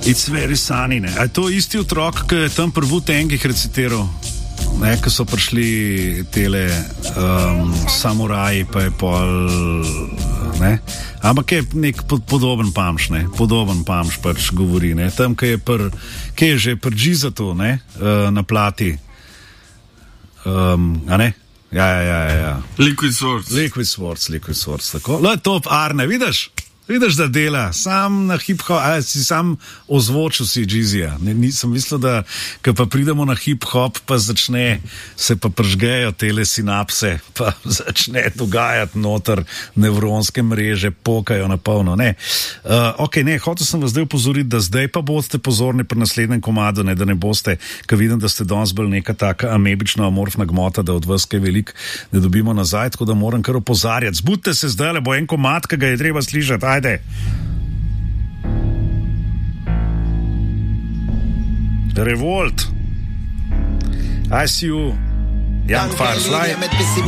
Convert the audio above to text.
It's very sunny, ne. A je to isti otrok, ki je tam prvu tengih recitiral? Ne, ko so prišli tele samuraji, pa je pol, ne, ampak je nek podoben pamš, ne, podoben pamš pač govori, ne, tam, ki je že pri Džizatu, ne, na plati, a ne, ja. Liquid Swords, tako, to Arne, vidiš, da dela, sam na hip-hop, si sam ozvočil si Džizija. Nisem mislil, da ko pa pridemo na hip-hop, pa se pa pržgejo tele sinapse, pa začne dogajati noter nevronske mreže, pokajo na polno. Ne. Hotel sem vas zdaj upozoriti, da zdaj pa boste pozorni pri naslednjem komadu, ne, da ne boste, ko vidim, da ste danes bolj neka taka amebična amorfna gmota, da od vas kaj velik ne dobimo nazaj, tako da moram kar opozarjati. Zbudite se zdaj, bo en komad, ki ga je treba slišati. Ajde. Revolt. I see you, Young Firefly.